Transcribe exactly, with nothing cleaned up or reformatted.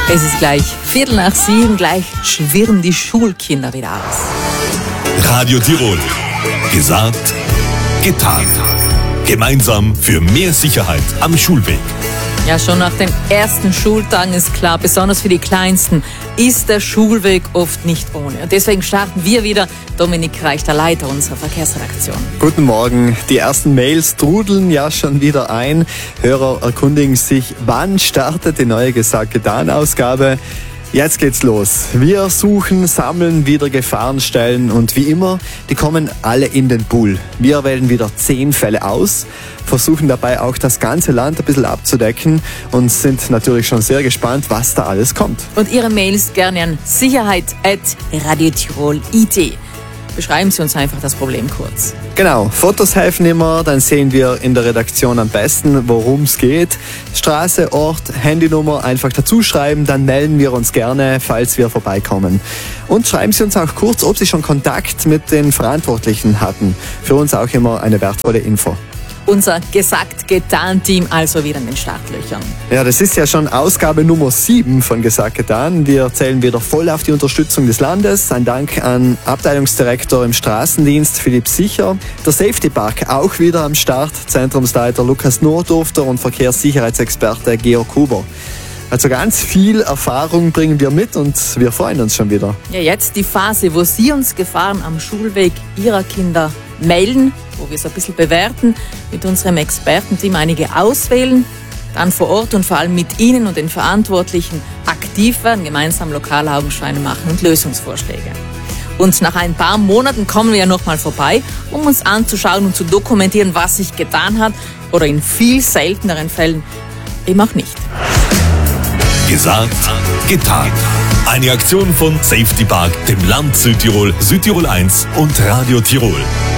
Es ist gleich Viertel nach sieben, gleich schwirren die Schulkinder wieder aus. Radio Tirol. Gesagt, getan. Gemeinsam für mehr Sicherheit am Schulweg. Ja, schon nach den ersten Schultagen ist klar, besonders für die Kleinsten ist der Schulweg oft nicht ohne. Und deswegen starten wir wieder. Dominik Reich, der Leiter unserer Verkehrsredaktion. Guten Morgen. Die ersten Mails trudeln ja schon wieder ein. Hörer erkundigen sich, wann startet die neue Gesagt-Getan-Ausgabe. Jetzt geht's los. Wir suchen, sammeln wieder Gefahrenstellen und wie immer, die kommen alle in den Pool. Wir wählen wieder zehn Fälle aus, versuchen dabei auch das ganze Land ein bisschen abzudecken und sind natürlich schon sehr gespannt, was da alles kommt. Und Ihre Mails gerne an sicherheit at radiotirol punkt I T. Beschreiben Sie uns einfach das Problem kurz. Genau, Fotos helfen immer, dann sehen wir in der Redaktion am besten, worum es geht. Straße, Ort, Handynummer einfach dazu schreiben, dann melden wir uns gerne, falls wir vorbeikommen. Und schreiben Sie uns auch kurz, ob Sie schon Kontakt mit den Verantwortlichen hatten. Für uns auch immer eine wertvolle Info. Unser Gesagt-Getan-Team also wieder in den Startlöchern. Ja, das ist ja schon Ausgabe Nummer sieben von Gesagt-Getan. Wir zählen wieder voll auf die Unterstützung des Landes. Ein Dank an Abteilungsdirektor im Straßendienst Philipp Sicher. Der Safety Park auch wieder am Start. Zentrumsleiter Lukas Nordurfter und Verkehrssicherheitsexperte Georg Huber. Also ganz viel Erfahrung bringen wir mit und wir freuen uns schon wieder. Ja, jetzt die Phase, wo Sie uns Gefahren am Schulweg Ihrer Kinder melden, wo wir es ein bisschen bewerten, mit unserem Expertenteam einige auswählen, dann vor Ort und vor allem mit Ihnen und den Verantwortlichen aktiv werden, gemeinsam Lokalaugenscheine machen und Lösungsvorschläge. Und nach ein paar Monaten kommen wir ja nochmal vorbei, um uns anzuschauen und zu dokumentieren, was sich getan hat oder in viel selteneren Fällen eben auch nicht. Gesagt, getan. Eine Aktion von Safety Park, dem Land Südtirol, Südtirol eins und Radio Tirol.